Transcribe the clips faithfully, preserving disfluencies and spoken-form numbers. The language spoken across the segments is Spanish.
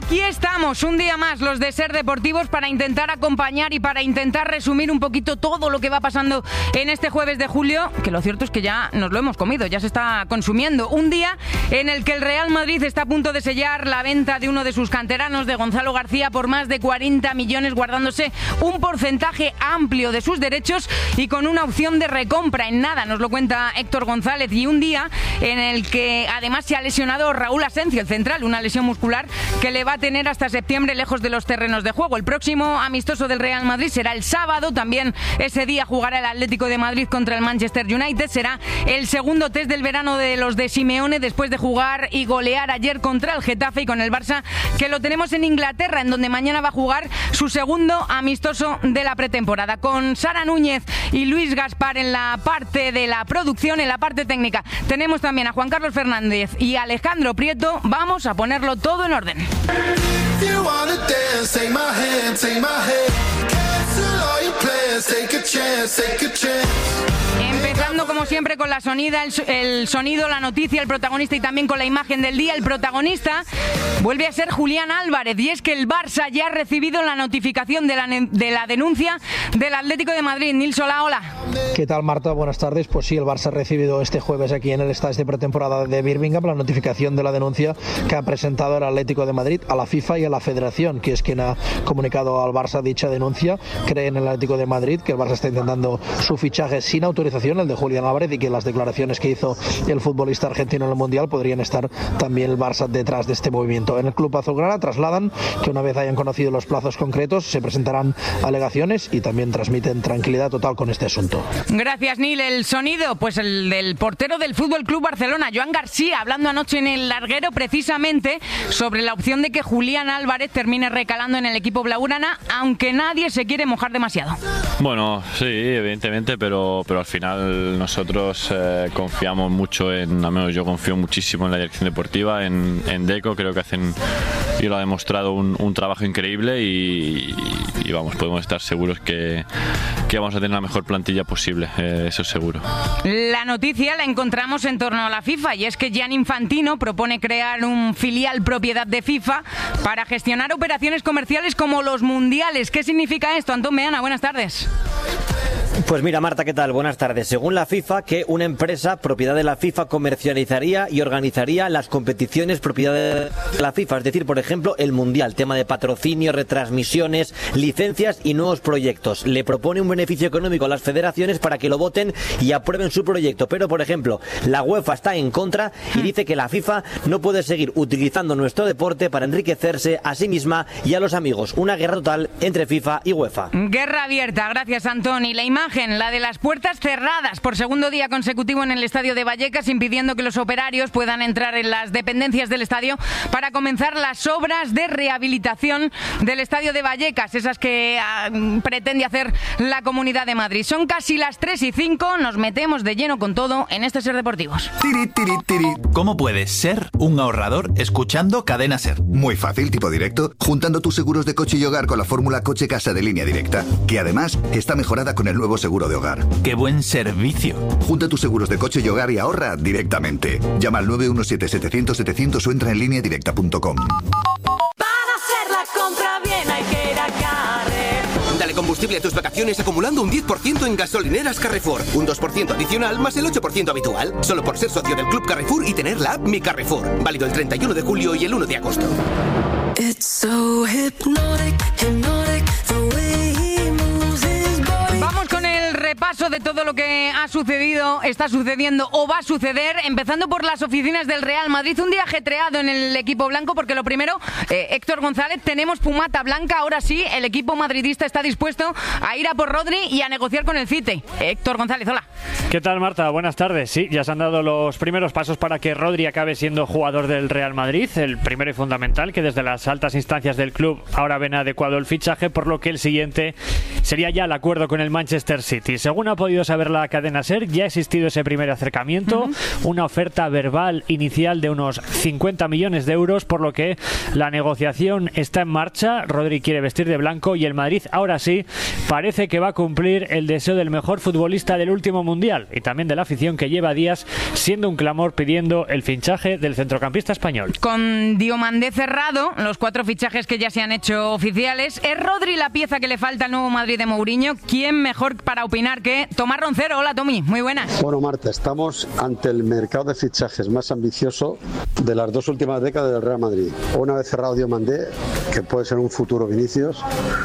Aquí estamos, un día más, los de Ser Deportivos, para intentar acompañar y para intentar resumir un poquito todo lo que va pasando en este jueves de julio, que lo cierto es que ya nos lo hemos comido, ya se está consumiendo. Un día en el que el Real Madrid está a punto de sellar la venta de uno de sus canteranos, de Gonzalo García, por más de cuarenta millones, guardándose un porcentaje amplio de sus derechos y con una opción de recompra en nada, nos lo cuenta Héctor González. Y un día en el que además se ha lesionado Raúl Asencio, el central, una lesión muscular que le va a tener hasta septiembre lejos de los terrenos de juego. El próximo amistoso del Real Madrid será el sábado, también ese día jugará el Atlético de Madrid contra el Manchester United. Será el segundo test del verano de los de Simeone, después de jugar y golear ayer contra el Getafe, y con el Barça, que lo tenemos en Inglaterra, en donde mañana va a jugar su segundo amistoso de la pretemporada. Con Sara Núñez y Luis Gaspar en la parte de la producción, en la parte técnica tenemos también a Juan Carlos Fernández y Alejandro Prieto. Vamos a ponerlo todo en orden. Empezando como siempre con la sonida, el, el sonido, la noticia, el protagonista y también con la imagen del día. El protagonista vuelve a ser Julián Álvarez, y es que el Barça ya ha recibido la notificación de la, de la denuncia del Atlético de Madrid. Nils, hola, hola. ¿Qué tal, Marta? Buenas tardes. Pues sí, el Barça ha recibido este jueves aquí en el estadio de pretemporada de Birmingham la notificación de la denuncia que ha presentado el Atlético de Madrid a la FIFA y a la Federación, que es quien ha comunicado al Barça dicha denuncia. Cree en el Atlético de Madrid que el Barça está intentando su fichaje sin autorización, el de Julián Álvarez, y que las declaraciones que hizo el futbolista argentino en el Mundial podrían estar también el Barça detrás de este movimiento. En el club azulgrana trasladan que una vez hayan conocido los plazos concretos se presentarán alegaciones y también transmiten tranquilidad total con este asunto. Gracias, Nil. El sonido, pues el del portero del Fútbol Club Barcelona, Joan García, hablando anoche en el larguero precisamente sobre la opción de que Julián Álvarez termine recalando en el equipo blaugrana, aunque nadie se quiere mojar demasiado. Bueno, sí, evidentemente, pero, pero al final nosotros eh, confiamos mucho en, al menos yo confío muchísimo en la dirección deportiva, en, en Deco. Creo que hacen, y lo ha demostrado, un, un trabajo increíble y, y vamos, podemos estar seguros que, que vamos a tener la mejor plantilla posible, eh, eso es seguro. La noticia la encontramos en torno a la FIFA, y es que Gianni Infantino propone crear un filial propiedad de FIFA para gestionar operaciones comerciales como los mundiales. ¿Qué significa esto? Antón Meana, buenas tardes. Pues mira, Marta, ¿qué tal? Buenas tardes. Según la FIFA, que una empresa propiedad de la FIFA comercializaría y organizaría las competiciones propiedad de la FIFA, es decir, por ejemplo, el Mundial, tema de patrocinio, retransmisiones, licencias y nuevos proyectos. Le propone un beneficio económico a las federaciones para que lo voten y aprueben su proyecto, pero, por ejemplo, la UEFA está en contra y dice que la FIFA no puede seguir utilizando nuestro deporte para enriquecerse a sí misma y a los amigos. Una guerra total entre FIFA y UEFA. Guerra abierta, gracias, Antón. Y la imagen, la de las puertas cerradas por segundo día consecutivo en el estadio de Vallecas, impidiendo que los operarios puedan entrar en las dependencias del estadio para comenzar las obras de rehabilitación del estadio de Vallecas, esas que uh, pretende hacer la Comunidad de Madrid. Son casi las tres y cinco, nos metemos de lleno con todo en este Ser Deportivos. Tiri, tiri, tiri. ¿Cómo puedes ser un ahorrador escuchando Cadena Ser? Muy fácil, tipo directo, juntando tus seguros de coche y hogar con la fórmula Coche Casa de Línea Directa, que además está mejorada con el nuevo seguro de hogar. ¡Qué buen servicio! Junta tus seguros de coche y hogar y ahorra directamente. Llama al nueve uno siete, setecientos, setecientos o entra en línea directa punto com. Para hacer la compra bien hay que ir a Carrefour. Dale combustible a tus vacaciones acumulando un diez por ciento en gasolineras Carrefour. Un dos por ciento adicional más el ocho por ciento habitual. Solo por ser socio del Club Carrefour y tener la app Mi Carrefour. Válido el treinta y uno de julio y el uno de agosto. It's so hypnotic, hypnotic, the way he moves his body. Vamos con el repaso de todo lo que ha sucedido, está sucediendo o va a suceder, empezando por las oficinas del Real Madrid. Un día ajetreado en el equipo blanco, porque lo primero, eh, Héctor González, tenemos fumata blanca. Ahora sí, el equipo madridista está dispuesto a ir a por Rodri y a negociar con el City. Héctor González, hola. ¿Qué tal, Marta? Buenas tardes. Sí, ya se han dado los primeros pasos para que Rodri acabe siendo jugador del Real Madrid. El primero y fundamental, que desde las altas instancias del club ahora ven adecuado el fichaje, por lo que el siguiente sería ya el acuerdo con el Manchester City. Según Según ha podido saber la cadena SER, ya ha existido ese primer acercamiento, uh-huh. una oferta verbal inicial de unos cincuenta millones de euros, por lo que la negociación está en marcha. Rodri quiere vestir de blanco y el Madrid, ahora sí, parece que va a cumplir el deseo del mejor futbolista del último Mundial y también de la afición, que lleva días siendo un clamor pidiendo el fichaje del centrocampista español. Con Diomandé cerrado, los cuatro fichajes que ya se han hecho oficiales, ¿es Rodri la pieza que le falta al nuevo Madrid de Mourinho? ¿Quién mejor para opinar que Tomás Roncero? Hola, Tommy, muy buenas. Bueno, Marta, estamos ante el mercado de fichajes más ambicioso de las dos últimas décadas del Real Madrid. Una vez cerrado Diomandé, que puede ser un futuro Vinicius,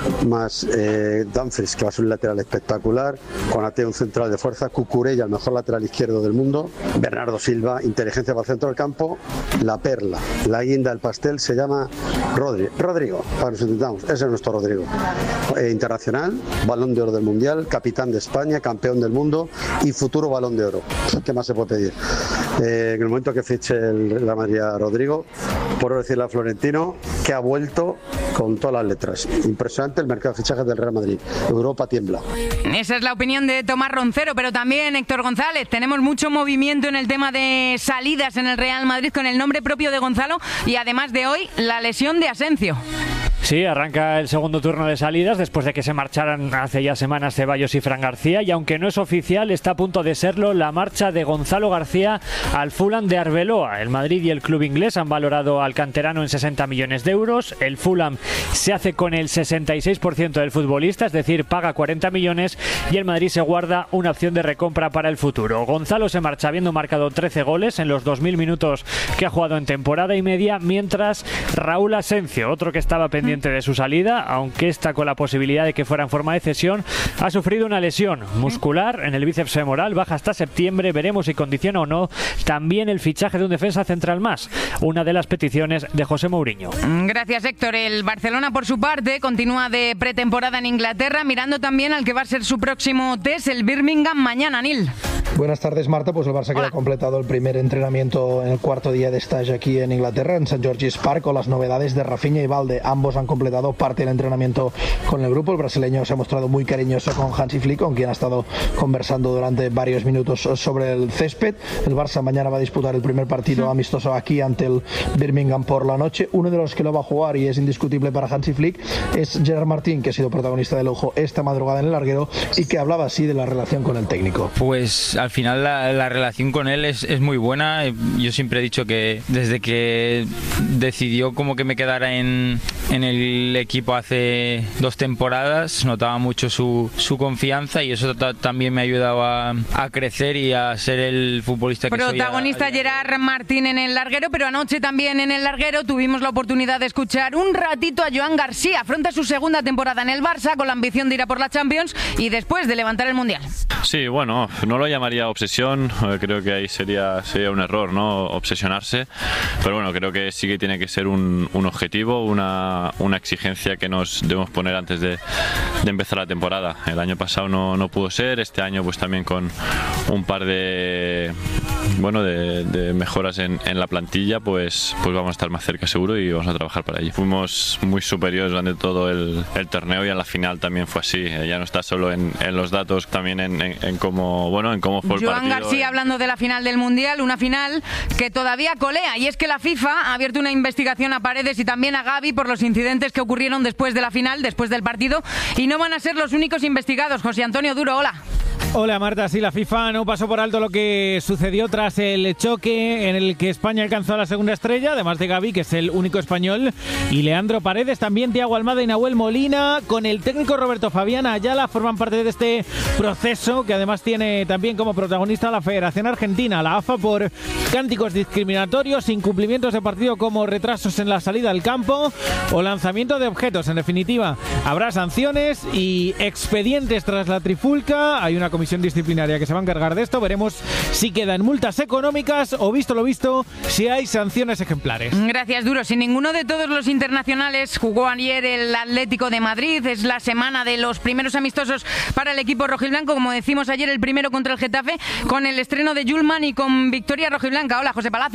más eh, Dumfries, que va a ser un lateral espectacular, Konaté, un central de fuerza, Cucurella, el mejor lateral izquierdo del mundo, Bernardo Silva, inteligencia para el centro del campo, la perla, la guinda del pastel se llama Rodri. Rodrigo, para que nos entendamos, ese es nuestro Rodrigo. Eh, internacional, balón de oro del Mundial, capitán de España, campeón del mundo y futuro balón de oro. ¿Qué más se puede pedir? Eh, en el momento que fiche el, la María Rodrigo, por decirle a Florentino que ha vuelto con todas las letras. Impresionante el mercado de fichajes del Real Madrid. Europa tiembla. Esa es la opinión de Tomás Roncero, pero también Héctor González. Tenemos mucho movimiento en el tema de salidas en el Real Madrid con el nombre propio de Gonzalo y además de hoy la lesión de Asensio. Sí, arranca el segundo turno de salidas después de que se marcharan hace ya semanas Ceballos y Fran García, y aunque no es oficial, está a punto de serlo la marcha de Gonzalo García al Fulham de Arbeloa. El Madrid y el club inglés han valorado al canterano en sesenta millones de euros. El Fulham se hace con el sesenta y seis por ciento del futbolista, es decir, paga cuarenta millones, y el Madrid se guarda una opción de recompra para el futuro. Gonzalo se marcha habiendo marcado trece goles en los dos mil minutos que ha jugado en temporada y media, mientras Raúl Asensio, otro que estaba pendiente de su salida, aunque está con la posibilidad de que fuera en forma de cesión, ha sufrido una lesión muscular en el bíceps femoral, baja hasta septiembre, veremos si condiciona o no también el fichaje de un defensa central más, una de las peticiones de José Mourinho. Gracias, Héctor. El Barcelona, por su parte, continúa de pretemporada en Inglaterra, mirando también al que va a ser su próximo test, el Birmingham, mañana, Nil. Buenas tardes, Marta. Pues el Barça que ha completado el primer entrenamiento en el cuarto día de stage aquí en Inglaterra, en Saint George's Park, con las novedades de Rafinha y Valde. Ambos han completado parte del entrenamiento con el grupo. El brasileño se ha mostrado muy cariñoso con Hansi Flick, con quien ha estado conversando durante varios minutos sobre el césped. El Barça mañana va a disputar el primer partido amistoso aquí ante el Birmingham por la noche. Uno de los que lo va a jugar y es indiscutible para Hansi Flick es Gerard Martín, que ha sido protagonista de lujo esta madrugada en el larguero y que hablaba así de la relación con el técnico. Pues al final la, la relación con él es, es muy buena. Yo siempre he dicho que desde que decidió como que me quedara en, en el equipo hace dos temporadas, notaba mucho su, su confianza, y eso ta, también me ha ayudado a, a crecer y a ser el futbolista que soy. Protagonista Gerard Martín en el larguero, pero anoche también en el larguero tuvimos la oportunidad de escuchar un ratito a Joan García. Afronta su segunda temporada en el Barça con la ambición de ir a por la Champions y después de levantar el Mundial. Sí, bueno, no lo llamaría obsesión, creo que ahí sería, sería un error, ¿no? Obsesionarse, pero bueno, creo que sí que tiene que ser un, un objetivo, una, una exigencia que nos debemos poner antes de, de empezar la temporada. El año pasado no, no pudo ser, este año pues también con un par de bueno de, de mejoras en, en la plantilla, pues, pues vamos a estar más cerca seguro y vamos a trabajar para ello. Fuimos muy superiores durante todo el, el torneo y en la final también fue así. Ya no está solo en, en los datos, también en, en, en cómo bueno en cómo fue el Joan partido. García hablando de la final del Mundial, una final que todavía colea, y es que la FIFA ha abierto una investigación a Paredes y también a Gavi por los incidentes que ocurrieron después de la final, después del partido, y no van a ser los únicos investigados. José Antonio Duro, hola. Hola Marta, sí, la FIFA no pasó por alto lo que sucedió tras el choque en el que España alcanzó la segunda estrella, además de Gavi, que es el único español, y Leandro Paredes, también Thiago Almada y Nahuel Molina, con el técnico Roberto Fabián Ayala, forman parte de este proceso que además tiene también como protagonista la Federación Argentina, la A F A, por cánticos discriminatorios, incumplimientos de partido como retrasos en la salida al campo o lanzamiento de objetos. En definitiva, habrá sanciones y expedientes tras la trifulca. Hay una comisión disciplinaria que se va a encargar de esto. Veremos si quedan multas económicas o, visto lo visto, si hay sanciones ejemplares. Gracias, Duro. Sin ninguno de todos los internacionales jugó ayer el Atlético de Madrid. Es la semana de los primeros amistosos para el equipo rojiblanco. Como decimos ayer, el primero contra el Getafe, con el estreno de Yulman y con victoria rojiblanca. Hola, José Palacio.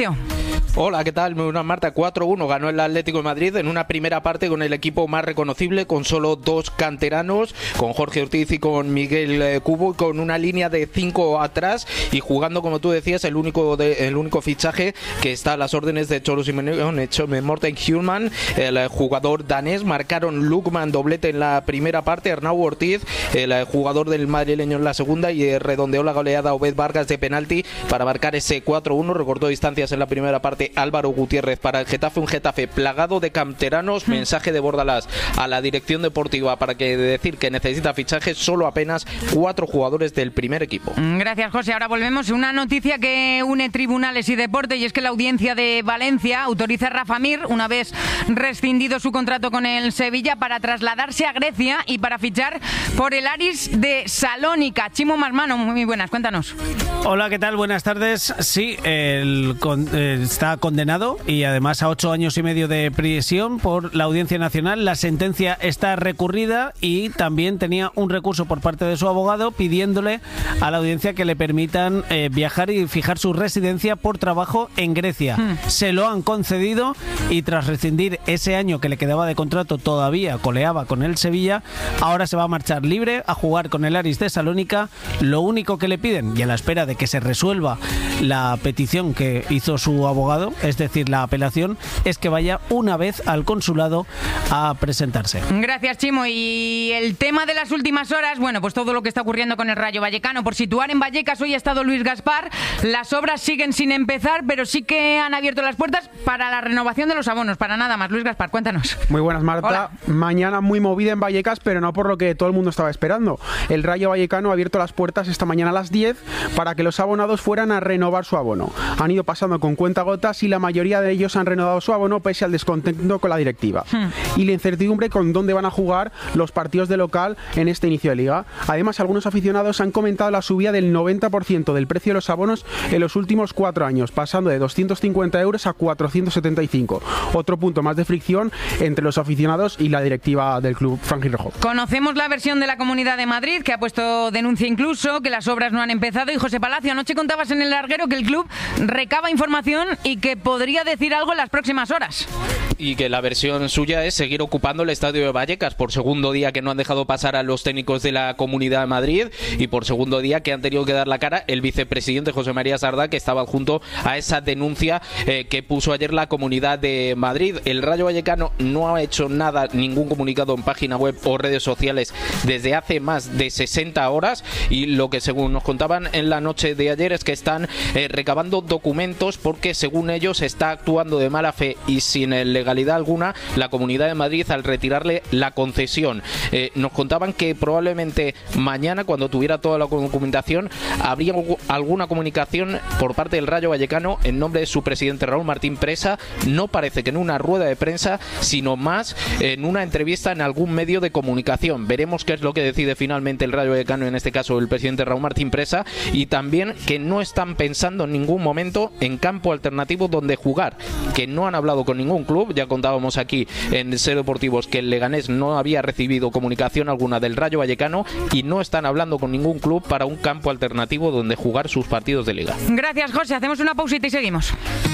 Hola, ¿qué tal? Muy buenas, Marta. cuatro uno ganó el Atlético de Madrid en una primera parte con el equipo más reconocible, con solo dos canteranos, con Jorge Ortiz y con Miguel Cubo, y con una línea de cinco atrás y jugando, como tú decías, el único de, el único fichaje que está a las órdenes de Cholo Simeone, Morten Hjulmand, el jugador danés. Marcaron Lukman doblete en la primera parte, Arnau Ortiz, el jugador del madrileño, en la segunda, y redondeó la goleada Obed Vargas de penalti para marcar ese cuatro uno. Recortó distancias en la primera parte Álvaro Gutiérrez para el Getafe, un Getafe plagado de canteranos. Mensaje de Bordalás a la dirección deportiva para que decir que necesita fichajes, solo apenas cuatro jugadores del primer equipo. Gracias, José. Ahora volvemos. Una noticia que une tribunales y deporte, y es que la audiencia de Valencia autoriza a Rafa Mir, una vez rescindido su contrato con el Sevilla, para trasladarse a Grecia y para fichar por el Aris de Salónica. Chimo Marmano, muy buenas, cuéntanos. Hola, ¿qué tal? Buenas tardes. Sí, el, con, eh, está condenado y además a ocho años y medio de prisión por la Audiencia Nacional. La sentencia está recurrida y también tenía un recurso por parte de su abogado pidiéndole a la audiencia que le permitan eh, viajar y fijar su residencia por trabajo en Grecia. Hmm. Se lo han concedido y tras rescindir ese año que le quedaba de contrato, todavía coleaba con el Sevilla, ahora se va a marchar libre a jugar con el Aris de Salónica. Lo único que le piden, y a la espera de que se resuelva la petición que hizo su abogado, es decir, la apelación, es que vaya una vez al consulado a presentarse. Gracias, Chimo. Y el tema de las últimas horas, bueno, pues todo lo que está ocurriendo con el Rayo Vallecano. Por situar en Vallecas, hoy ha estado Luis Gaspar. Las obras siguen sin empezar, pero sí que han abierto las puertas para la renovación de los abonos, para nada más. Luis Gaspar, cuéntanos. Muy buenas, Marta. Hola. Mañana muy movida en Vallecas, pero no por lo que todo el mundo estaba esperando. El Rayo Vallecano ha abierto las puertas esta mañana a las diez para que los abonados fueran a renovar su abono. Han ido pasando con cuentagotas y la mayoría de ellos han renovado su abono pese al descontento con la directiva hmm. y la incertidumbre con dónde van a jugar los partidos de local en este inicio de liga. Además, algunos aficionados han comentado la subida del noventa por ciento del precio de los abonos en los últimos cuatro años, pasando de doscientos cincuenta euros a cuatrocientos setenta y cinco. Otro punto más de fricción entre los aficionados y la directiva del club franjirrojo. Conocemos la versión de la Comunidad de Madrid, que ha puesto denuncia incluso, que las obras no han empezado. Y José Palacio, anoche contabas en El Larguero que el club recaba información y que podría decir algo en las próximas horas. Y que la versión suya es seguir ocupando el estadio de Vallecas por segundo día, que no han dejado pasar a los técnicos de la Comunidad de Madrid, y por segundo día que han tenido que dar la cara el vicepresidente José María Sardá, que estaba adjunto a esa denuncia eh, que puso ayer la Comunidad de Madrid. El Rayo Vallecano no ha hecho nada, ningún comunicado en página web o redes sociales desde hace más de sesenta horas, y lo que según nos contaban en la noche de ayer es que están eh, recabando documentos porque según ellos está actuando de mala fe y sin legalidad alguna la Comunidad de Madrid al retirarle la concesión. Eh, nos contaban que probablemente mañana, cuando tuviera toda la documentación, habría alguna comunicación por parte del Rayo Vallecano en nombre de su presidente Raúl Martín Presa. No parece que en una rueda de prensa, sino más en una entrevista en algún medio de comunicación. Veremos qué es lo que decide finalmente el Rayo Vallecano, en este caso el presidente Raúl Martín Presa, y también que no están pensando en ningún momento en campo alternativo donde jugar, que no han hablado con ningún club. Ya contábamos aquí en Ser Deportivos que el Leganés no había recibido comunicación alguna del Rayo Vallecano y no están hablando con ningún club para un campo alternativo donde jugar sus partidos de liga. Gracias, José. Hacemos una pausita y seguimos.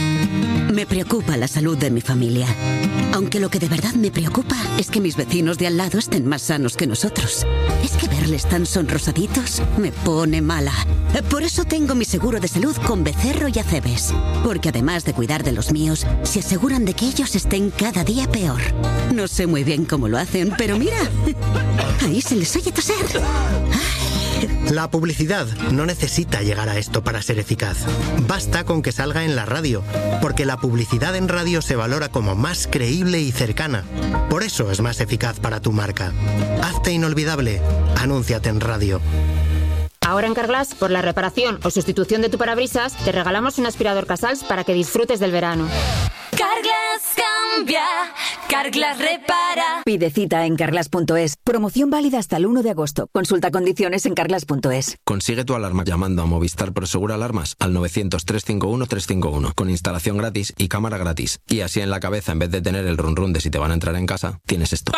Me preocupa la salud de mi familia. Aunque lo que de verdad me preocupa es que mis vecinos de al lado estén más sanos que nosotros. Es que verles tan sonrosaditos me pone mala. Por eso tengo mi seguro de salud con Becerro y Acebes. Porque además de cuidar de los míos, se aseguran de que ellos estén cada día peor. No sé muy bien cómo lo hacen, pero mira, ahí se les oye toser. La publicidad no necesita llegar a esto para ser eficaz. Basta con que salga en la radio, porque la publicidad en radio se valora como más creíble y cercana. Por eso es más eficaz para tu marca. Hazte inolvidable. Anúnciate en radio. Ahora en Carglass, por la reparación o sustitución de tu parabrisas, te regalamos un aspirador Casals para que disfrutes del verano. Carglass cambia, Carglass repara. Pide cita en carglass punto es. Promoción válida hasta el uno de agosto. Consulta condiciones en carglass punto es. Consigue tu alarma llamando a Movistar Prosegur Alarmas al novecientos, trescientos cincuenta y uno, trescientos cincuenta y uno, con instalación gratis y cámara gratis. Y así en la cabeza, en vez de tener el run run de si te van a entrar en casa, tienes esto.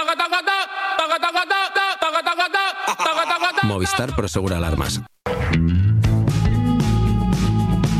Movistar Prosegur Alarmas. Están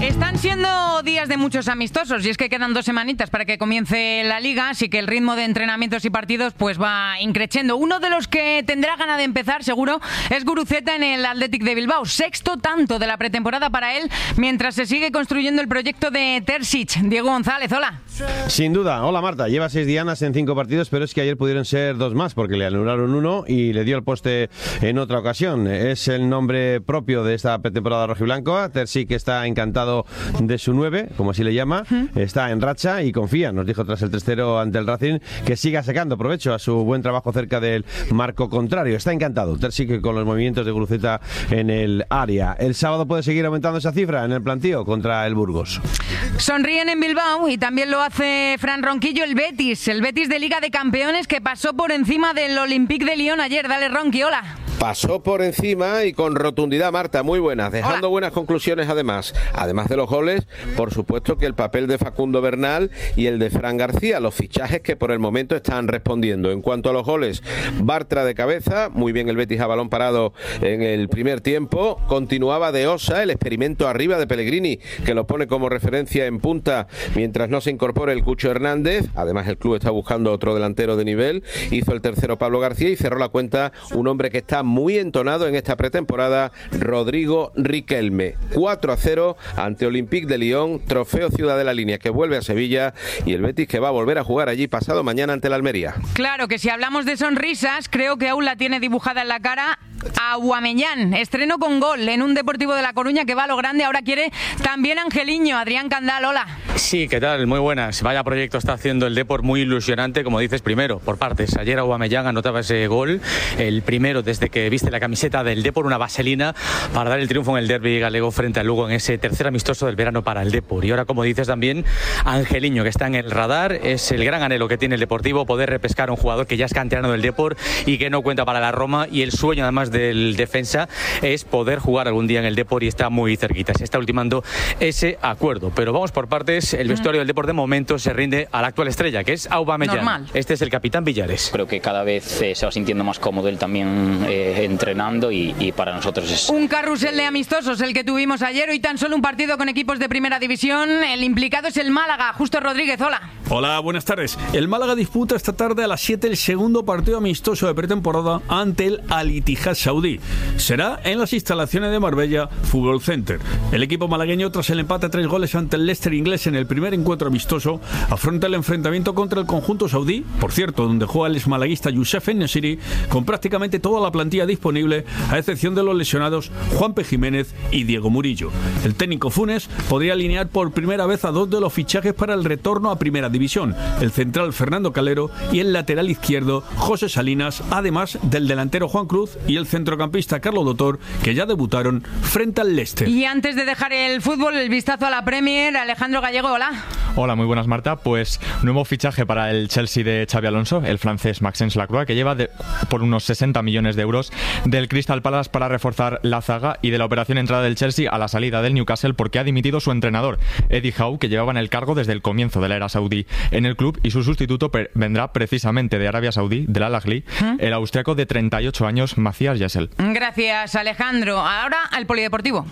siendo días de muchos amistosos y es que quedan dos semanitas para que comience la Liga, así que el ritmo de entrenamientos y partidos pues va increciendo. Uno de los que tendrá ganas de empezar seguro es Guruceta en el Athletic de Bilbao, sexto tanto de la pretemporada para él mientras se sigue construyendo el proyecto de Terzic. Diego González, hola. Sin duda, hola Marta, lleva seis dianas en cinco partidos, pero es que ayer pudieron ser dos más porque le anularon uno y le dio el poste en otra ocasión. Es el nombre propio de esta pretemporada rojiblanca. Terzic está encantado de su nueve, como así le llama, está en racha y confía, nos dijo tras el tres cero ante el Racing, que siga sacando provecho a su buen trabajo cerca del marco contrario. Está encantado Terzic con los movimientos de Guruceta en el área. El sábado puede seguir aumentando esa cifra en el plantío contra el Burgos. Sonríen en Bilbao y también lo hace Fran Ronquillo, el Betis, el Betis de Liga de Campeones que pasó por encima del Olympique de Lyon ayer. Dale, Ronqui, hola. Pasó por encima y con rotundidad, Marta, muy buenas, dejando Hola. buenas conclusiones además. Además de los goles, por supuesto que el papel de Facundo Bernal y el de Fran García, los fichajes que por el momento están respondiendo. En cuanto a los goles, Bartra de cabeza, muy bien el Betis a balón parado en el primer tiempo. Continuaba de Osa, el experimento arriba de Pellegrini, que lo pone como referencia en punta mientras no se incorpore el Cucho Hernández. Además el club está buscando otro delantero de nivel. Hizo el tercero Pablo García y cerró la cuenta un hombre que está muy entonado en esta pretemporada, Rodrigo Riquelme. cuatro a cero ante Olympique de Lyon, trofeo Ciudad de la Línea que vuelve a Sevilla y el Betis que va a volver a jugar allí pasado mañana ante la Almería. Claro que si hablamos de sonrisas, creo que aún la tiene dibujada en la cara Aubameyang. Estreno con gol en un Deportivo de La Coruña que va a lo grande, ahora quiere también Angeliño. Adrián Candal, hola. Sí, ¿qué tal? Muy buenas. Vaya proyecto está haciendo el Depor, muy ilusionante, como dices, primero, por partes. Ayer Aubameyang anotaba ese gol, el primero desde que viste la camiseta del Depor, una vaselina para dar el triunfo en el derbi galego frente al Lugo en ese tercer amistoso del verano para el Depor. Y ahora, como dices también, Angeliño, que está en el radar, es el gran anhelo que tiene el Deportivo, poder repescar a un jugador que ya es canterano del Depor y que no cuenta para la Roma, y el sueño además del defensa es poder jugar algún día en el Depor y está muy cerquita, se está ultimando ese acuerdo. Pero vamos por partes, el vestuario del Depor de momento se rinde a la actual estrella, que es Aubameyang. Normal. Este es el capitán Villares. Creo que cada vez eh, se va sintiendo más cómodo él también eh, entrenando y, y para nosotros es... Un carrusel de amistosos el que tuvimos ayer, hoy tan solo un partido con equipos de primera división, el implicado es el Málaga. Justo Rodríguez, hola. Hola, buenas tardes. El Málaga disputa esta tarde a las siete el segundo partido amistoso de pretemporada ante el Al-Ittihad saudí. Será en las instalaciones de Marbella Fútbol Center. El equipo malagueño, tras el empate a tres goles ante el Leicester inglés en el primer encuentro amistoso, afronta el enfrentamiento contra el conjunto saudí, por cierto, donde juega el exmalaguista Youssef En-Nesyri, con prácticamente toda la plantilla disponible, a excepción de los lesionados Juanpe Jiménez y Diego Murillo. El técnico Funes podría alinear por primera vez a dos de los fichajes para el retorno a primera división, el central Fernando Calero y el lateral izquierdo José Salinas, además del delantero Juan Cruz y el centrocampista Carlos Dotor, que ya debutaron frente al Leicester. Y antes de dejar el fútbol, el vistazo a la Premier, Alejandro Gallego, hola. Hola, muy buenas, Marta. Pues nuevo fichaje para el Chelsea de Xabi Alonso, el francés Maxence Lacroix, que lleva de, por unos sesenta millones de euros del Crystal Palace para reforzar la zaga, y de la operación entrada del Chelsea a la salida del Newcastle porque ha dimitido su entrenador, Eddie Howe, que llevaba en el cargo desde el comienzo de la era saudí en el club, y su sustituto per- vendrá precisamente de Arabia Saudí, del Al Ahly, ¿Mm? el austriaco de treinta y ocho años, Matías Jessel. Gracias, Alejandro. Ahora al polideportivo.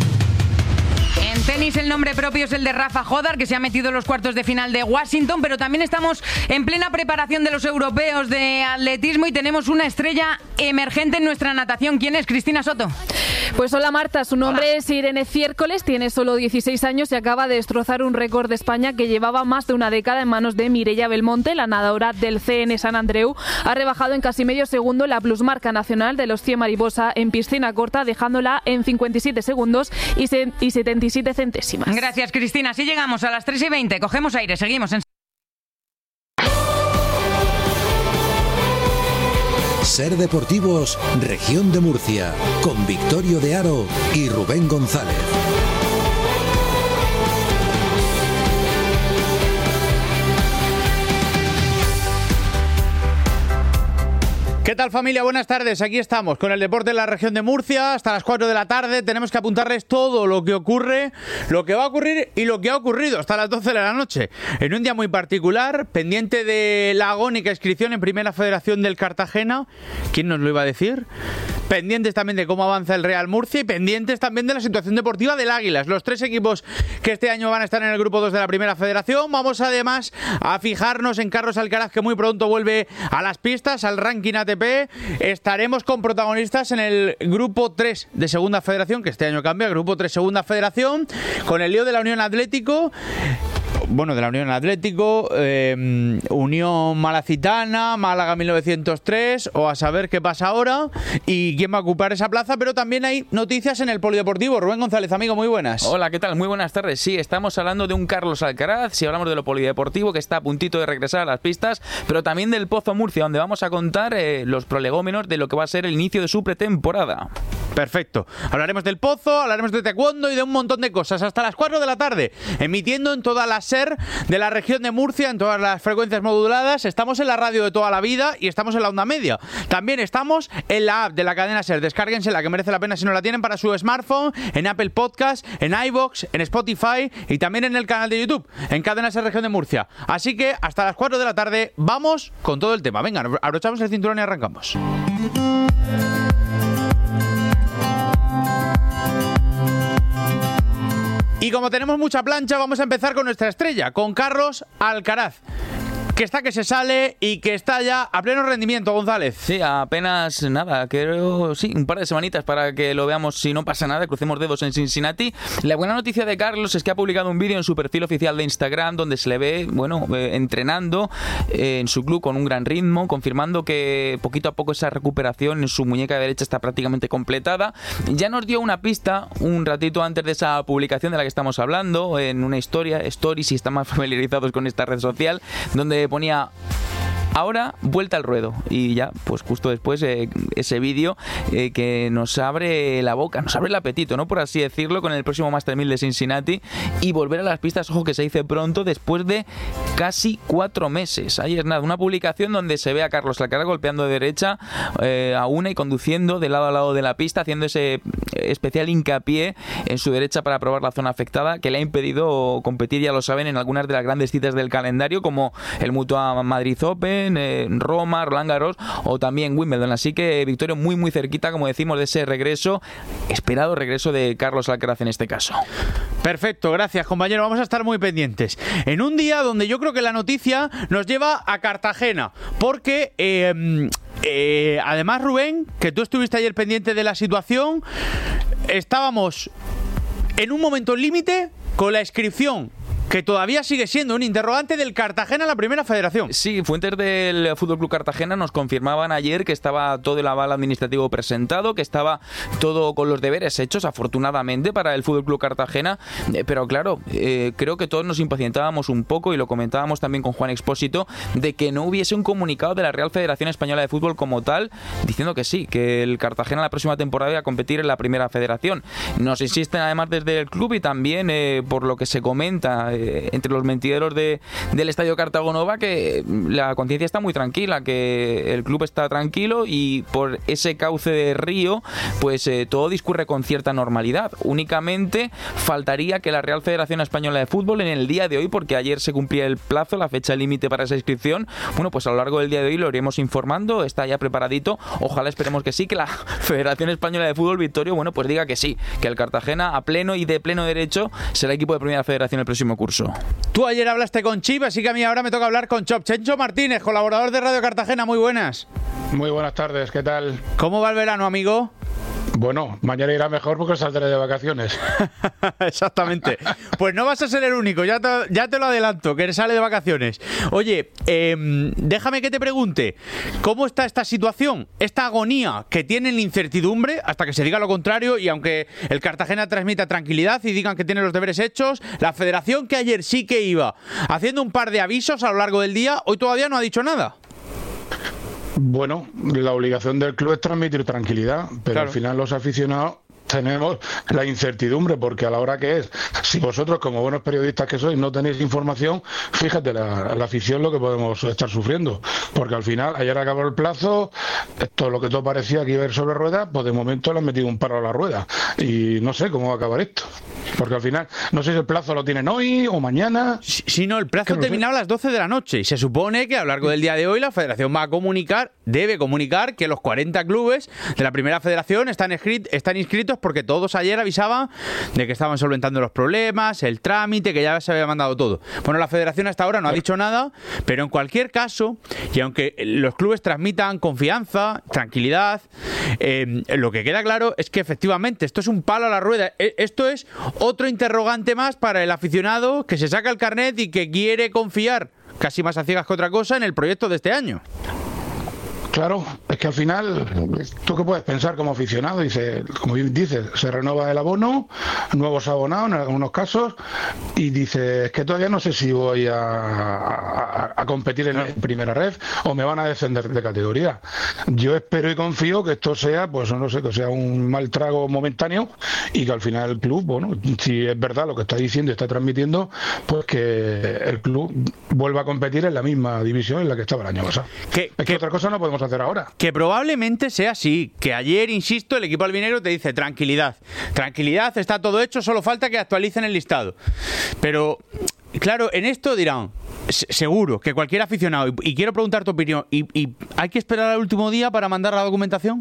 En tenis el nombre propio es el de Rafa Jodar, que se ha metido en los cuartos de final de Washington, pero también estamos en plena preparación de los europeos de atletismo y tenemos una estrella emergente en nuestra natación. ¿Quién es? Cristina Soto. Pues hola Marta, su nombre hola. es Irene Ciércoles, tiene solo dieciséis años y acaba de destrozar un récord de España que llevaba más de una década en manos de Mireia Belmonte. La nadadora del C N San Andreu ha rebajado en casi medio segundo la plusmarca nacional de los cien mariposa en piscina corta, dejándola en cincuenta y siete segundos y setenta y siete centésimas. Gracias, Cristina. Así llegamos a las tres y veinte. Cogemos aire, seguimos en... Ser Deportivos, Región de Murcia, con Victorio de Aro y Rubén González. ¿Qué tal, familia? Buenas tardes. Aquí estamos con el deporte en la región de Murcia hasta las cuatro de la tarde. Tenemos que apuntarles todo lo que ocurre, lo que va a ocurrir y lo que ha ocurrido hasta las doce de la noche. En un día muy particular, pendiente de la agónica inscripción en Primera Federación del Cartagena. ¿Quién nos lo iba a decir? pendientes también de cómo avanza el Real Murcia y pendientes también de la situación deportiva del Águilas, los tres equipos que este año van a estar en el grupo dos de la Primera Federación. Vamos además a fijarnos en Carlos Alcaraz, que muy pronto vuelve a las pistas, al ranking A T P. Estaremos con protagonistas en el grupo tres de Segunda Federación, que este año cambia, grupo tres Segunda Federación, con el lío de la Unión Atlético. Bueno, de la Unión Atlético, eh, Unión Malacitana, Málaga mil novecientos tres, o a saber qué pasa ahora y quién va a ocupar esa plaza, pero también hay noticias en el polideportivo. Rubén González, amigo, muy buenas. Hola, ¿qué tal? Muy buenas tardes. Sí, estamos hablando de un Carlos Alcaraz, si hablamos de lo polideportivo, que está a puntito de regresar a las pistas, pero también del Pozo Murcia, donde vamos a contar eh, los prolegómenos de lo que va a ser el inicio de su pretemporada. Perfecto. Hablaremos del Pozo, hablaremos de taekwondo y de un montón de cosas. Hasta las cuatro de la tarde, emitiendo en toda la SER de la región de Murcia, en todas las frecuencias moduladas. Estamos en la radio de toda la vida y estamos en la onda media. También estamos en la app de la cadena SER. Descárguensela, que merece la pena si no la tienen, para su smartphone, en Apple Podcast, en iVoox, en Spotify y también en el canal de YouTube, en Cadena SER Región de Murcia. Así que hasta las cuatro de la tarde vamos con todo el tema. Venga, abrochamos el cinturón y arrancamos. Y como tenemos mucha plancha, vamos a empezar con nuestra estrella, con Carlos Alcaraz, que está que se sale y que está ya a pleno rendimiento, González. Sí, apenas nada, creo, sí, un par de semanitas para que lo veamos, si no pasa nada, crucemos dedos en Cincinnati. La buena noticia de Carlos es que ha publicado un vídeo en su perfil oficial de Instagram donde se le ve, bueno, eh, entrenando eh, en su club con un gran ritmo, confirmando que poquito a poco esa recuperación en su muñeca derecha está prácticamente completada. Ya nos dio una pista un ratito antes de esa publicación de la que estamos hablando, en una historia, story, si están más familiarizados con esta red social, donde ponía: ahora vuelta al ruedo. Y ya, pues justo después eh, ese vídeo eh, que nos abre la boca, nos abre el apetito, ¿no? Por así decirlo, con el próximo Master mil de Cincinnati y volver a las pistas. Ojo, que se dice pronto, después de casi cuatro meses. Ahí es nada, una publicación donde se ve a Carlos Alcaraz golpeando de derecha eh, a una y conduciendo de lado a lado de la pista, haciendo ese especial hincapié en su derecha para probar la zona afectada, que le ha impedido competir, ya lo saben, en algunas de las grandes citas del calendario, como el Mutua Madrid Open, eh, Roma, Roland Garros o también Wimbledon. Así que victoria muy muy cerquita, como decimos, de ese regreso, esperado regreso de Carlos Alcaraz en este caso. Perfecto, gracias, compañero. Vamos a estar muy pendientes. En un día donde yo creo que la noticia nos lleva a Cartagena, porque eh, eh, además, Rubén, que tú estuviste ayer pendiente de la situación, estábamos en un momento límite con la inscripción, que todavía sigue siendo un interrogante, del Cartagena en la Primera Federación. Sí, fuentes del F C Cartagena nos confirmaban ayer que estaba todo el aval administrativo presentado, que estaba todo con los deberes hechos, afortunadamente, para el F C Cartagena, eh, pero claro, eh, creo que todos nos impacientábamos un poco, y lo comentábamos también con Juan Expósito, de que no hubiese un comunicado de la Real Federación Española de Fútbol como tal, diciendo que sí, que el Cartagena la próxima temporada iba a competir en la Primera Federación. Nos insisten además desde el club, y también eh, por lo que se comenta entre los mentideros de, del Estadio Cartagonova, que la conciencia está muy tranquila, que el club está tranquilo, y por ese cauce de río pues eh, todo discurre con cierta normalidad. Únicamente faltaría que la Real Federación Española de Fútbol, en el día de hoy, porque ayer se cumplía el plazo, la fecha límite para esa inscripción, bueno, pues a lo largo del día de hoy lo iremos informando, está ya preparadito. Ojalá, esperemos que sí, que la Federación Española de Fútbol, Victorio, bueno, pues diga que sí, que el Cartagena a pleno y de pleno derecho será equipo de Primera Federación el próximo curso. Tú ayer hablaste con Chip, así que a mí ahora me toca hablar con Chop. Chencho Martínez, colaborador de Radio Cartagena, muy buenas. Muy buenas tardes, ¿qué tal? ¿Cómo va el verano, amigo? Bueno, mañana irá mejor porque saldré de vacaciones. Exactamente. Pues no vas a ser el único, ya te, ya te lo adelanto, que sale de vacaciones. Oye, eh, déjame que te pregunte, ¿cómo está esta situación, esta agonía que tienen la incertidumbre, hasta que se diga lo contrario, y aunque el Cartagena transmita tranquilidad y digan que tiene los deberes hechos, la federación, que ayer sí que iba haciendo un par de avisos a lo largo del día, hoy todavía no ha dicho nada? Bueno, la obligación del club es transmitir tranquilidad, pero claro, al final los aficionados tenemos la incertidumbre, porque a la hora que es, si vosotros como buenos periodistas que sois no tenéis información, fíjate la, la afición lo que podemos estar sufriendo, porque al final ayer acabó el plazo, todo lo que todo parecía que iba a ir sobre ruedas, pues de momento le han metido un paro a la rueda y no sé cómo va a acabar esto. Porque al final, no sé si el plazo lo tienen hoy o mañana. Si, si no, el plazo terminaba a las doce de la noche y se supone que a lo largo del día de hoy la Federación va a comunicar, debe comunicar que los cuarenta clubes de la Primera Federación están, escrit, están inscritos porque todos ayer avisaban de que estaban solventando los problemas, el trámite, que ya se había mandado todo. Bueno, la Federación hasta ahora no ha dicho nada, pero en cualquier caso, y aunque los clubes transmitan confianza, tranquilidad, eh, lo que queda claro es que efectivamente esto es un palo a la rueda. Esto es otro interrogante más para el aficionado que se saca el carnet y que quiere confiar, casi más a ciegas que otra cosa, en el proyecto de este año. Claro, es que al final, ¿tú qué puedes pensar como aficionado? Dice, como dices, se renueva el abono, nuevos abonados en algunos casos, y dices, es que todavía no sé si voy a, a, a competir en, en primera ref o me van a descender de categoría. Yo espero y confío que esto sea, pues no sé, que sea un mal trago momentáneo y que al final el club, bueno, si es verdad lo que está diciendo y está transmitiendo, pues que el club vuelva a competir en la misma división en la que estaba el año pasado. ¿Qué, es que otra cosa no podemos hacer ahora. Que probablemente sea así, que ayer, insisto, el equipo albinegro te dice tranquilidad, tranquilidad, está todo hecho, solo falta que actualicen el listado. Pero, claro, en esto dirán, seguro que cualquier aficionado, y, y quiero preguntar tu opinión, ¿y, ¿y hay que esperar al último día para mandar la documentación?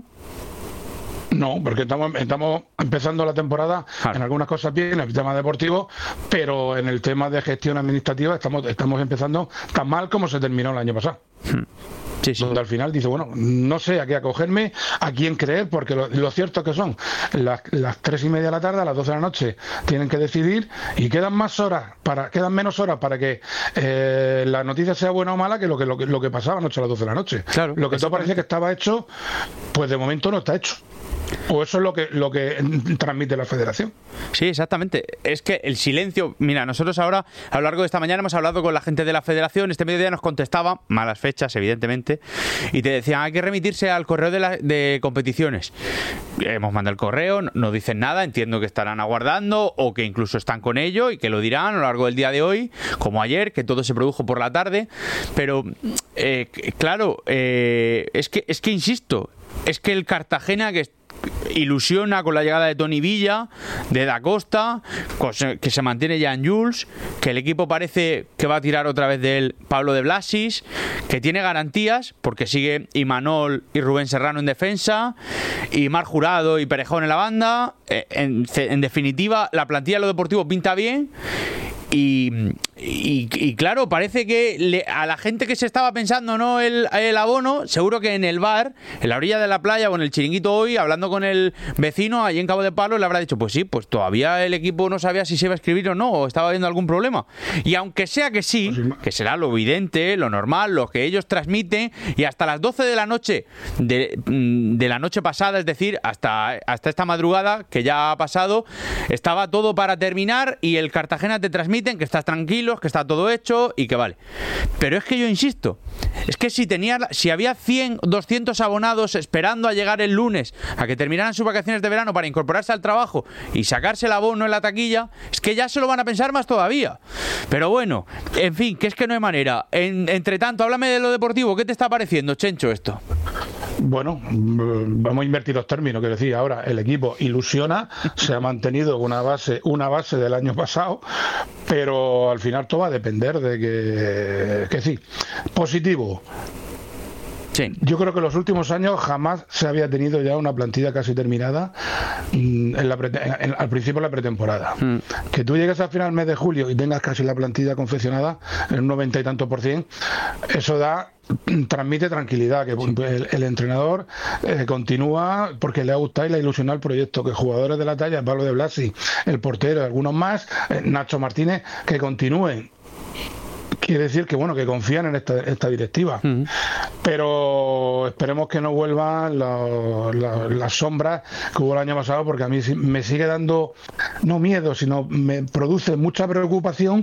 No, porque estamos, estamos empezando la temporada claro. En algunas cosas bien, en el tema deportivo, pero en el tema de gestión administrativa estamos, estamos empezando tan mal como se terminó el año pasado. Hmm. Sí, sí. Donde al final dice, bueno, no sé a qué acogerme, a quién creer, porque lo, lo cierto que son las, las tres y media de la tarde, a las doce de la noche, tienen que decidir y quedan más horas, para quedan menos horas para que eh, la noticia sea buena o mala que lo que, lo que, lo que pasaba anoche a las doce de la noche. Claro, lo que todo parece que estaba hecho, pues de momento no está hecho. O eso es lo que lo que transmite la Federación. Sí, exactamente. Es que el silencio... Mira, nosotros ahora, a lo largo de esta mañana, hemos hablado con la gente de la Federación. Este mediodía nos contestaba, malas fechas, evidentemente, y te decían, hay que remitirse al correo de, la, de competiciones. Hemos mandado el correo, no dicen nada, entiendo que estarán aguardando o que incluso están con ello y que lo dirán a lo largo del día de hoy, como ayer, que todo se produjo por la tarde. Pero, eh, claro, eh, es que, es que insisto, es que el Cartagena, que ilusiona con la llegada de Toni Villa, de Da Costa, que se mantiene ya en Jules, que el equipo parece que va a tirar otra vez de él Pablo de Blasis, que tiene garantías porque sigue Imanol y Rubén Serrano en defensa, y Mar Jurado y Perejón en la banda. En, en definitiva, la plantilla de lo deportivo pinta bien. Y, y, y claro, parece que le, a la gente que se estaba pensando no el, el abono, seguro que en el bar, en la orilla de la playa o en el chiringuito hoy, hablando con el vecino allí en Cabo de Palo, le habrá dicho, pues sí, pues todavía el equipo no sabía si se iba a escribir o no, o estaba habiendo algún problema. Y aunque sea que sí, que será lo evidente, lo normal, lo que ellos transmiten, y hasta las doce de la noche de, de la noche pasada, es decir, hasta, hasta esta madrugada que ya ha pasado, estaba todo para terminar y el Cartagena te transmite que estás tranquilos, que está todo hecho y que vale. Pero es que yo insisto, es que si tenía, si había cien, doscientos abonados esperando a llegar el lunes a que terminaran sus vacaciones de verano para incorporarse al trabajo y sacarse el abono en la taquilla, es que ya se lo van a pensar más todavía. Pero bueno, en fin, que es que no hay manera. En, entre tanto, háblame de lo deportivo. ¿Qué te está pareciendo, Chencho, esto? Bueno, vamos a invertir los términos, que decía ahora, el equipo ilusiona, se ha mantenido una base, una base del año pasado, pero al final todo va a depender de que, que sí, positivo. Sí. Yo creo que en los últimos años jamás se había tenido ya una plantilla casi terminada en la pre, en, al principio de la pretemporada. Mm. Que tú llegues al final del mes de julio y tengas casi la plantilla confeccionada en un noventa y tanto por cien, eso da... transmite tranquilidad, que el, el entrenador eh, continúa porque le ha gustado y le ha ilusionado el proyecto, que jugadores de la talla, Pablo de Blasi, el portero, algunos más, eh, Nacho Martínez, que continúen. Quiere decir que bueno, que confían en esta, esta directiva. Uh-huh. Pero esperemos que no vuelvan la, la, las sombras que hubo el año pasado, porque a mí me sigue dando no miedo, sino me produce mucha preocupación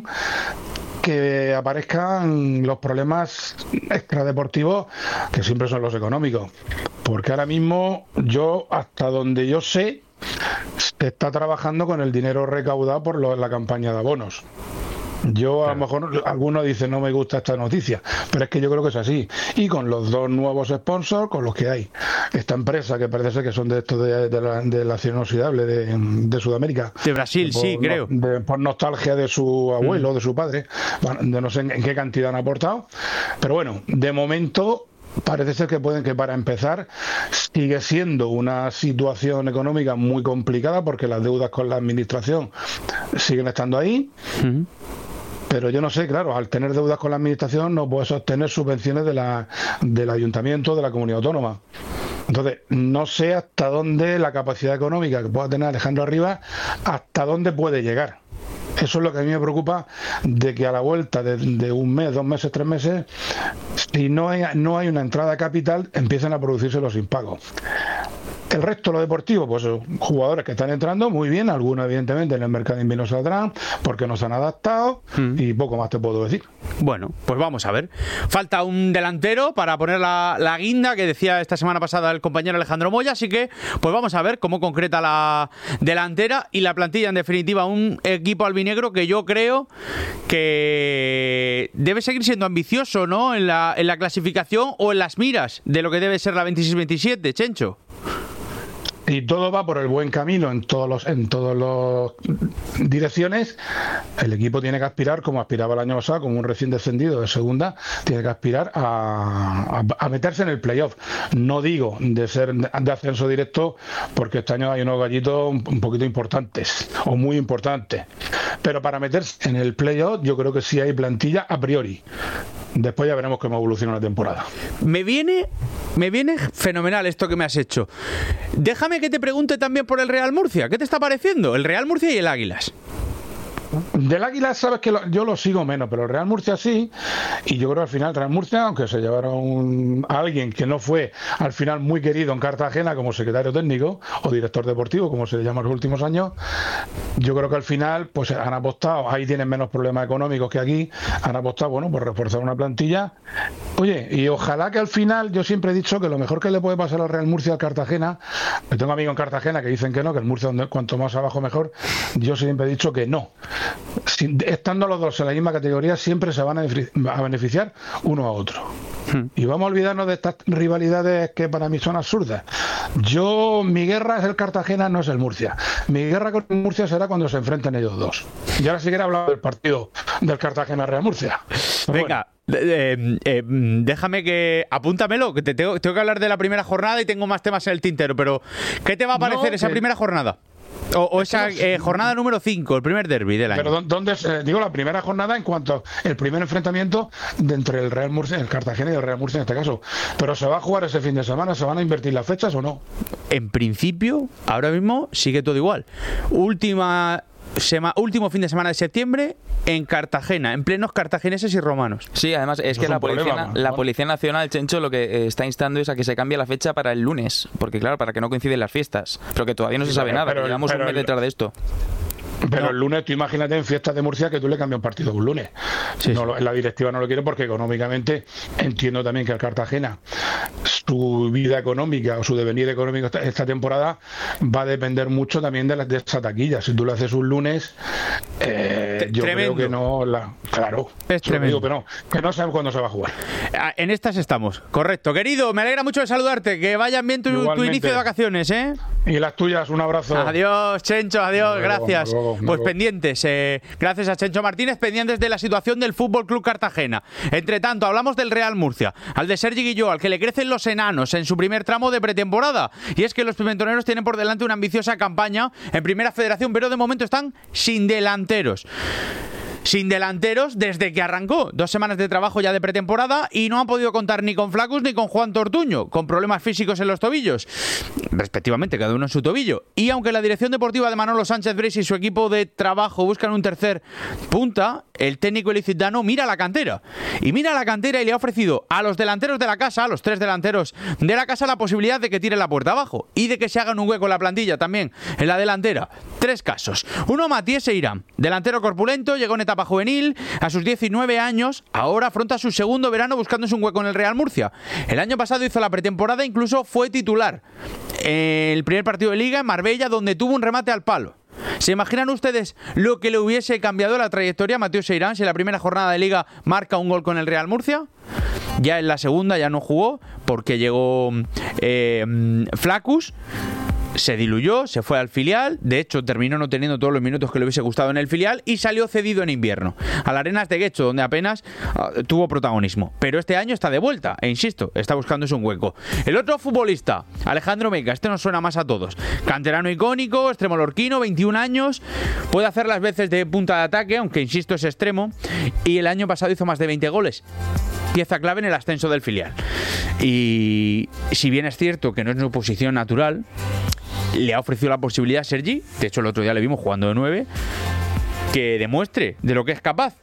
que aparezcan los problemas extradeportivos, que siempre son los económicos. Porque ahora mismo yo, hasta donde yo sé, se está trabajando con el dinero recaudado por lo, la campaña de abonos. Yo a lo mejor algunos dicen no me gusta esta noticia, pero es que yo creo que es así. Y con los dos nuevos sponsors, con los que hay, esta empresa que parece ser que son de estos de, de, la, de la acero inoxidable de, de Sudamérica. De Brasil, por, sí, creo. De, por nostalgia de su abuelo, mm. de su padre. Bueno, de no sé en, en qué cantidad han aportado. Pero bueno, de momento parece ser que pueden que para empezar sigue siendo una situación económica muy complicada porque las deudas con la administración siguen estando ahí. Uh-huh. Pero yo no sé, claro, al tener deudas con la administración no puedes obtener subvenciones de la, del ayuntamiento, de la comunidad autónoma. Entonces, no sé hasta dónde la capacidad económica que pueda tener Alejandro Rivas, hasta dónde puede llegar. Eso es lo que a mí me preocupa, de que a la vuelta de, de un mes, dos meses, tres meses, si no hay, no hay una entrada de capital, empiezan a producirse los impagos. El resto, lo deportivo, pues jugadores que están entrando muy bien, algunos evidentemente en el mercado de invierno saldrán porque no se han adaptado mm. y poco más te puedo decir. Bueno, pues vamos a ver. Falta un delantero para poner la, la guinda que decía esta semana pasada el compañero Alejandro Moya, así que pues vamos a ver cómo concreta la delantera y la plantilla, en definitiva, un equipo albinegro que yo creo que debe seguir siendo ambicioso, ¿no? En la, en la clasificación o en las miras de lo que debe ser la veintiséis veintisiete, Chencho. Y todo va por el buen camino en todos los en todas las direcciones. El equipo tiene que aspirar, como aspiraba el año pasado, como un recién descendido de segunda, tiene que aspirar a, a, a meterse en el playoff. No digo de ser de ascenso directo, porque este año hay unos gallitos un, un poquito importantes, o muy importantes. Pero para meterse en el playoff, yo creo que sí hay plantilla a priori. Después ya veremos cómo evoluciona la temporada. Me viene, me viene fenomenal esto que me has hecho. Déjame que te pregunte también por el Real Murcia. ¿Qué te está pareciendo? El Real Murcia y el Águilas. Del Águila sabes que lo, yo lo sigo menos, pero el Real Murcia sí, y yo creo que al final el Real Murcia, aunque se llevaron un, a alguien que no fue al final muy querido en Cartagena como secretario técnico o director deportivo, como se le llama en los últimos años, yo creo que al final pues han apostado, ahí tienen menos problemas económicos que aquí, han apostado, bueno, por reforzar una plantilla. Oye, y ojalá que al final, yo siempre he dicho que lo mejor que le puede pasar al Real Murcia al Cartagena, me tengo amigos en Cartagena que dicen que no, que el Murcia cuanto más abajo mejor, yo siempre he dicho que no. Si, estando los dos en la misma categoría, siempre se van a, a beneficiar uno a otro. Hmm. Y vamos a olvidarnos de estas rivalidades que para mí son absurdas. Yo, mi guerra es el Cartagena, no es el Murcia. Mi guerra con el Murcia será cuando se enfrenten ellos dos. Y ahora sí que he hablado del partido del Cartagena-Real Murcia. Pero venga. Bueno. Eh, eh, déjame que apúntamelo, que te tengo, tengo que hablar de la primera jornada y tengo más temas en el tintero, pero ¿qué te va a parecer no, esa que... primera jornada? O, o esa eh, jornada número cinco, el primer derbi del año. Pero ¿dónde es? Eh, digo, la primera jornada en cuanto al primer enfrentamiento de entre el Real Murcia, el Cartagena y el Real Murcia en este caso. Pero ¿se va a jugar ese fin de semana? ¿Se van a invertir las fechas o no? En principio, ahora mismo sigue todo igual. Última... Sema, último fin de semana de septiembre en Cartagena, en plenos cartagineses y romanos. Sí, además es no que es la, policía, problema, ¿no? la Policía Nacional, Chencho, lo que está instando es a que se cambie la fecha para el lunes, porque claro, para que no coinciden las fiestas, pero que todavía no se sabe pero, nada, pero, llevamos pero, un mes detrás de esto. Pero no. el lunes, tú imagínate en fiestas de Murcia que tú le cambias un partido un lunes. Sí, no, sí. La directiva no lo quiere porque económicamente entiendo también que el Cartagena, su vida económica o su devenir económico esta, esta temporada va a depender mucho también de, la, de esa taquilla. Si tú lo haces un lunes, eh, yo tremendo. creo que no. La, claro, es tremendo. Digo, pero no, que no sabemos cuándo se va a jugar. En estas estamos, correcto. Querido, me alegra mucho de saludarte. Que vayan bien tu, tu inicio de vacaciones, ¿eh? Y las tuyas, un abrazo. Adiós, Chencho, adiós, luego, gracias. Luego, pues luego. pendientes, eh, gracias a Chencho Martínez, pendientes de la situación del Fútbol Club Cartagena. Entre tanto, hablamos del Real Murcia, al de Sergi Guilló, al que le crecen los enanos en su primer tramo de pretemporada. Y es que los pimentoneros tienen por delante una ambiciosa campaña en Primera Federación, pero de momento están sin delanteros. Sin delanteros desde que arrancó. Dos semanas de trabajo ya de pretemporada y no han podido contar ni con Flacus ni con Juan Tortuño, con problemas físicos en los tobillos, respectivamente, cada uno en su tobillo. Y aunque la dirección deportiva de Manolo Sánchez Bres y su equipo de trabajo buscan un tercer punta, el técnico ilicitano mira la cantera. Y mira la cantera y le ha ofrecido a los delanteros de la casa, a los tres delanteros de la casa, la posibilidad de que tiren la puerta abajo y de que se hagan un hueco en la plantilla también en la delantera. Tres casos. Uno, Matías Seirán, delantero corpulento, llegó en etapa juvenil, a sus diecinueve años, ahora afronta su segundo verano buscándose un hueco en el Real Murcia. El año pasado hizo la pretemporada, incluso fue titular en el primer partido de Liga en Marbella, donde tuvo un remate al palo. ¿Se imaginan ustedes lo que le hubiese cambiado la trayectoria a Mateo Seirán si en la primera jornada de Liga marca un gol con el Real Murcia? Ya en la segunda ya no jugó porque llegó eh, Flaccus. Se diluyó, se fue al filial, de hecho terminó no teniendo todos los minutos que le hubiese gustado en el filial y salió cedido en invierno al Arenas de Guecho, donde apenas uh, tuvo protagonismo. Pero este año está de vuelta, e insisto, está buscándose un hueco. El otro futbolista, Alejandro Meca, este nos suena más a todos. Canterano icónico, extremo lorquino, veintiún años, puede hacer las veces de punta de ataque, aunque insisto es extremo, y el año pasado hizo más de veinte goles. Pieza clave en el ascenso del filial. Y si bien es cierto que no es su posición natural, le ha ofrecido la posibilidad a Sergi, de hecho el otro día le vimos jugando de nueve, que demuestre de lo que es capaz.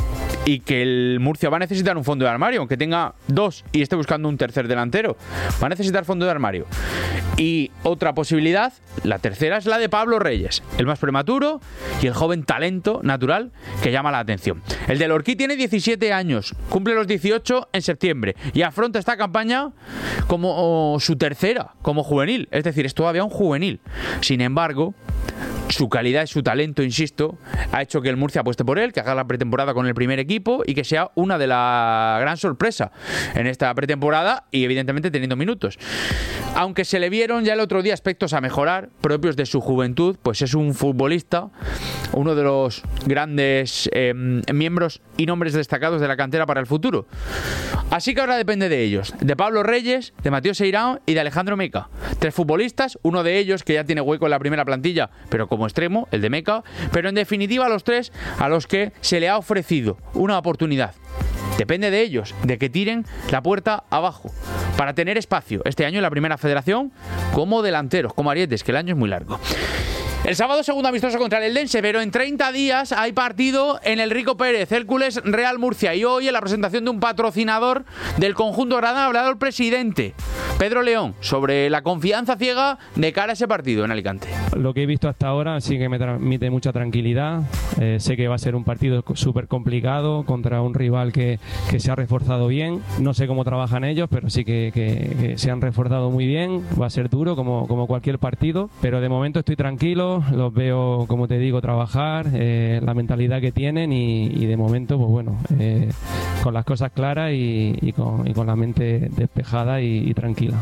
Y que el Murcia va a necesitar un fondo de armario, aunque tenga dos y esté buscando un tercer delantero. Va a necesitar fondo de armario. Y otra posibilidad, la tercera, es la de Pablo Reyes, el más prematuro y el joven talento natural que llama la atención. El del Orquí tiene diecisiete años, cumple los dieciocho en septiembre y afronta esta campaña como su tercera, como juvenil. Es decir, es todavía un juvenil. Sin embargo, su calidad y su talento, insisto, ha hecho que el Murcia apueste por él, que haga la pretemporada con el primer equipo y que sea una de la gran sorpresa en esta pretemporada y evidentemente teniendo minutos. Aunque se le vieron ya el otro día aspectos a mejorar propios de su juventud, pues es un futbolista, uno de los grandes eh, miembros y nombres destacados de la cantera para el futuro. Así que ahora depende de ellos, de Pablo Reyes, de Mateo Seirán y de Alejandro Meca. Tres futbolistas, uno de ellos que ya tiene hueco en la primera plantilla, pero como extremo, el de Meca, pero en definitiva los tres a los que se le ha ofrecido una oportunidad. Depende de ellos, de que tiren la puerta abajo para tener espacio este año en la primera federación como delanteros, como arietes, que el año es muy largo. El sábado segundo amistoso contra el Eldense, pero en treinta días hay partido en el Rico Pérez, Hércules Real Murcia, y hoy en la presentación de un patrocinador del conjunto grana ha hablado el presidente Pedro León sobre la confianza ciega de cara a ese partido en Alicante. Lo que he visto hasta ahora sí que me transmite mucha tranquilidad. Eh, sé que va a ser un partido súper complicado contra un rival que, que se ha reforzado bien. No sé cómo trabajan ellos, pero sí que, que, que se han reforzado muy bien. Va a ser duro como, como cualquier partido, pero de momento estoy tranquilo. Los veo, como te digo, trabajar, eh, la mentalidad que tienen y, y de momento, pues bueno, eh, con las cosas claras y, y, con, y con la mente despejada y, y tranquila.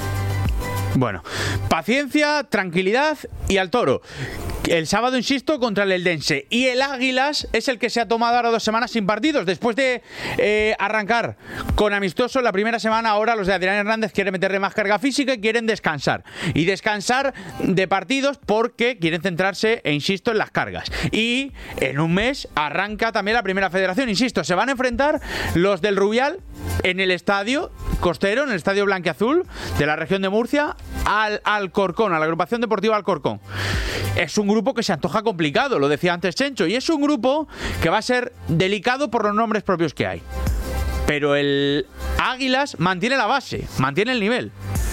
Bueno, paciencia, tranquilidad y al toro. El sábado, insisto, contra el Eldense. Y el Águilas es el que se ha tomado ahora dos semanas sin partidos. Después de eh, arrancar con amistoso la primera semana, ahora los de Adrián Hernández quieren meterle más carga física y quieren descansar. Y descansar de partidos porque quieren centrarse, e insisto, en las cargas. Y en un mes arranca también la primera federación. Insisto, se van a enfrentar los del Rubial en el estadio costero, en el estadio blanquiazul de la región de Murcia, al Alcorcón, a la agrupación deportiva Alcorcón. Es un grupo que se antoja complicado, lo decía antes Chencho, y es un grupo que va a ser delicado por los nombres propios que hay. Pero el Águilas mantiene la base, mantiene el nivel.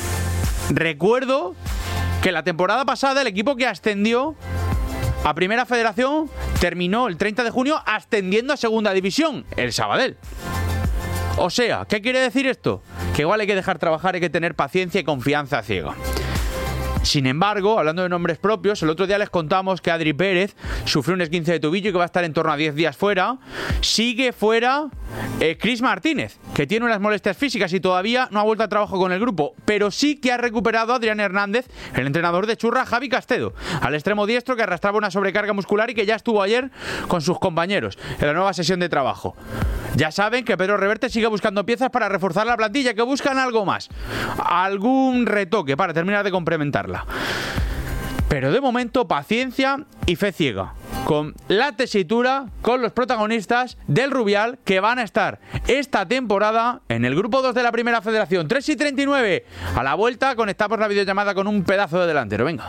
Recuerdo que la temporada pasada el equipo que ascendió a Primera Federación terminó el treinta de junio ascendiendo a Segunda División, el Sabadell. O sea, ¿qué quiere decir esto? Que igual hay que dejar trabajar, hay que tener paciencia y confianza ciega. Sin embargo, hablando de nombres propios, el otro día les contamos que Adri Pérez sufrió un esguince de tobillo y que va a estar en torno a diez días fuera. Sigue fuera eh, Chris Martínez, que tiene unas molestias físicas y todavía no ha vuelto al trabajo con el grupo, pero sí que ha recuperado a Adrián Hernández, el entrenador de Churra, Javi Castedo, al extremo diestro que arrastraba una sobrecarga muscular y que ya estuvo ayer con sus compañeros en la nueva sesión de trabajo. Ya saben que Pedro Reverte sigue buscando piezas para reforzar la plantilla, que buscan algo más, algún retoque para terminar de complementarla. Pero de momento, paciencia y fe ciega, con la tesitura, con los protagonistas del Rubial, que van a estar esta temporada en el grupo dos de la Primera Federación. Tres y treinta y nueve, a la vuelta conectamos la videollamada con un pedazo de delantero. Venga.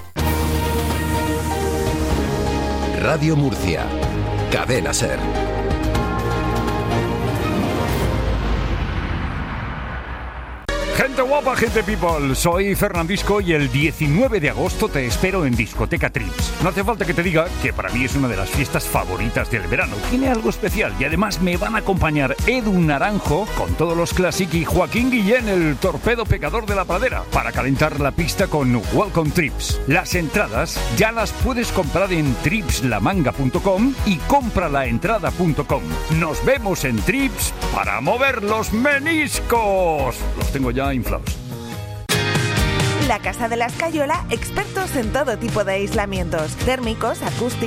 Radio Murcia, Cadena Ser. Gente guapa, gente people, soy Fernandisco y el diecinueve de agosto te espero en Discoteca Trips. No hace falta que te diga que para mí es una de las fiestas favoritas del verano. Tiene algo especial y además me van a acompañar Edu Naranjo con todos los Classic y Joaquín Guillén, el torpedo pecador de la pradera, para calentar la pista con Welcome Trips. Las entradas ya las puedes comprar en trips la manga punto com y compralaentrada punto com. Nos vemos en Trips para mover los meniscos. Los tengo ya inflados. La Casa de la Escayola, expertos en todo tipo de aislamientos, térmicos, acústicos,